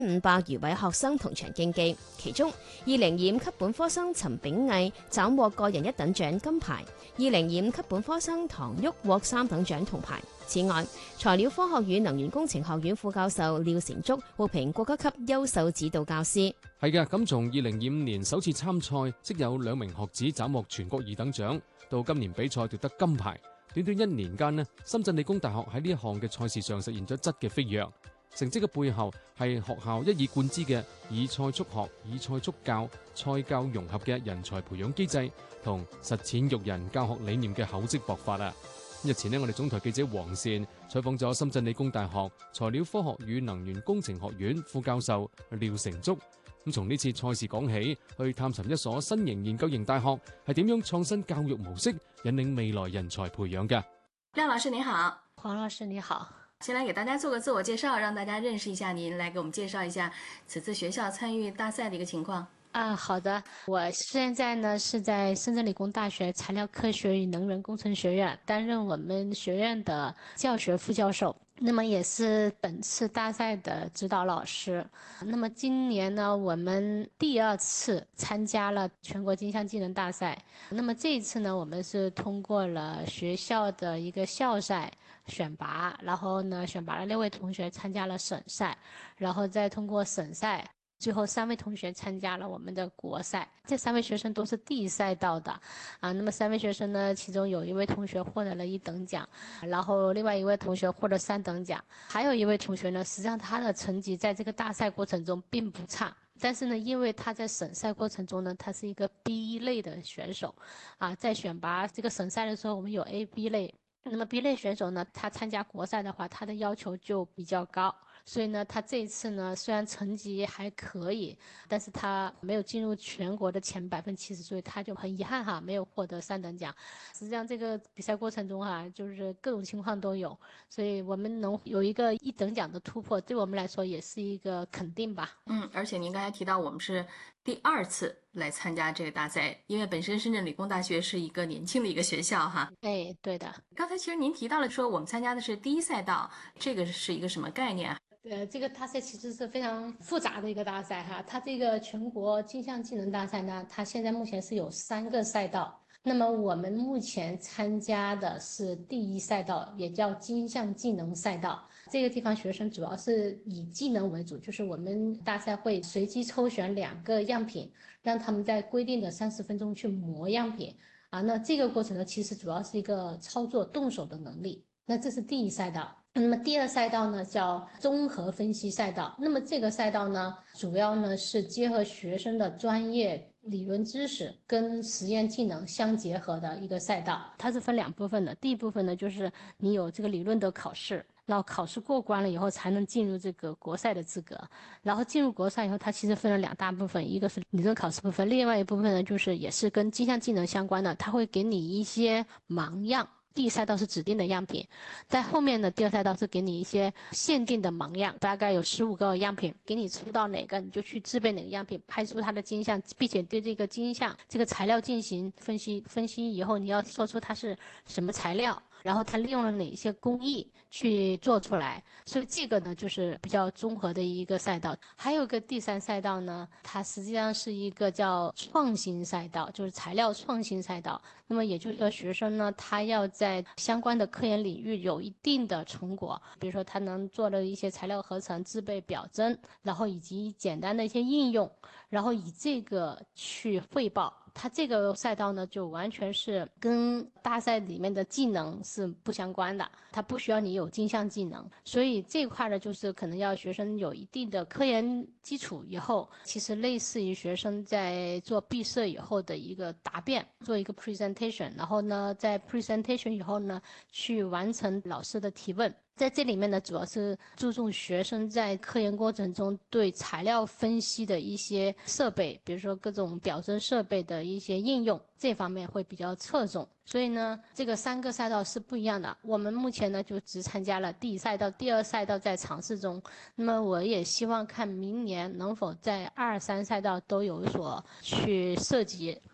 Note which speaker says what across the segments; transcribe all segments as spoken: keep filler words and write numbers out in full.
Speaker 1: 五百餘位學生同場競技，其中二零二五級本科生陳炳毅斬獲個人一等獎金牌，二零二五級本科生唐旭獲三等獎銅牌。此外，材料科學與能源工程學院副教授廖成竹獲評國家級優秀指導教師。
Speaker 2: 係嘅，咁從二零二五年首次參賽，即有兩名學子斬獲全國二等獎，到今年比賽奪得金牌，短短一年間呢，深圳理工大學喺呢一項嘅賽事上實現咗質嘅飛躍。成績嘅背後係學校一以貫之嘅以賽促學、以賽促教、賽教融合嘅人才培養機制同實踐育人教學理念嘅厚積薄發啊！日前呢，我哋總台記者黃善採訪咗深圳理工大學材料科學與能源工程學院副教授廖成竹，咁從呢次賽事講起，去探尋一所新型研究型大學係點樣創新教育模式，引領未來人才培養嘅。
Speaker 3: 廖老師你好。
Speaker 4: 黃老師你好。
Speaker 3: 先來給大家做個自我介紹，讓大家認識一下您，來給我們介紹一下此次學校參與大賽的一個情況。
Speaker 4: 啊，好的，我現在呢是在深圳理工大學材料科學與能源工程學院擔任我們學院的教學副教授，那麼也是本次大賽的指導老師。那麼今年呢，我們第二次參加了全國金像技能大賽，那麼這一次呢，我們是通過了學校的一個校賽選拔，然後呢選拔了六位同學參加了省賽，然後再通過省賽，最後三位同學參加了我們的國賽。這三位學生都是第一賽道的啊。那麼三位學生呢，其中有一位同學獲得了一等獎，然後另外一位同學獲得三等獎，還有一位同學呢，實際上他的成績在這個大賽過程中並不差，但是呢，因為他在省賽過程中呢，他是一個 B 類的選手啊。在選拔這個省賽的時候，我們有 A、B 類。那麼 B 類選手呢，他參加國賽的話，他的要求就比較高，所以呢，他這一次呢，雖然成績還可以，但是他沒有進入全國的前百分之七十，所以他就很遺憾哈，沒有獲得三等獎。實際上這個比賽過程中哈，就是各種情況都有，所以我們能有一個一等獎的突破，對我們來說也是一個肯定吧。
Speaker 3: 嗯，而且您剛才提到我們是第二次來參加這個大賽，因為本身深圳理工大學是一個年輕的一個學校哈。
Speaker 4: 哎，對的。
Speaker 3: 剛才其實您提到了說我們參加的是第一賽道，這個是一個什麼概念？
Speaker 4: 呃，這個大賽其實是非常複雜的一個大賽哈。它這個全國金像技能大賽呢，它現在目前是有三個賽道。那麼我們目前參加的是第一賽道，也叫金像技能賽道。這個地方學生主要是以技能為主，就是我們大賽會隨機抽選兩個樣品，讓他們在規定的三十分鐘去磨樣品。啊，那這個過程呢，其實主要是一個操作動手的能力。那這是第一賽道。那麼第二賽道呢，叫綜合分析賽道。那麼這個賽道呢，主要呢是結合學生的專業理論知識跟實驗技能相結合的一個賽道。它是分兩部分的。第一部分呢，就是你有這個理論的考試，然後考試過關了以後才能進入這個國賽的資格。然後進入國賽以後，它其實分了兩大部分，一個是理論考試部分，另外一部分呢，就是也是跟金像技能相關的，它會給你一些盲樣。第一賽道是指定的樣品，在後面的第二賽道是給你一些限定的盲樣，大概有十五個樣品，給你抽到哪個你就去制備哪個樣品，拍出它的金像，並且對這個金像這個材料進行分析，分析以後你要說出它是什麼材料，然後它利用了哪些工藝去做出來，所以這個呢就是比較綜合的一個賽道。還有個第三賽道呢，它實際上是一個叫創新賽道，就是材料創新賽道。那麼也就是說學生呢，他要在相關的科研領域有一定的成果，比如說他能做的一些材料合成、制備表徵，然後以及簡單的一些應用，然後以這個去匯報。它這個賽道呢，就完全是跟大賽裡面的技能是不相關的，它不需要你有金像技能，所以這塊呢，就是可能要學生有一定的科研基礎以後，其實類似於學生在做畢設以後的一個答辯，做一個 presentation， 然後呢，在 presentation 以後呢，去完成老師的提問。在這裡面呢，主要是注重學生在科研過程中對材料分析的一些設備，比如說各種表徵設備的一些應用，這方面會比較側重。所以呢，這個三個賽道是不一樣的。我們目前呢就只參加了第一賽道，第二賽道在嘗試中。那麼我也希望看明年能否在二三賽道都有所去涉及。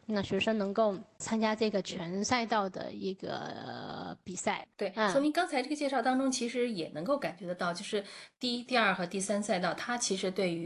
Speaker 4: 那学生能够参加这个全赛道的一个、呃、比赛。
Speaker 3: 对，
Speaker 4: 嗯，
Speaker 3: 从您刚才这个介绍当中，其实也能够感觉得到，就是第一、第二和第三赛道，它其实对于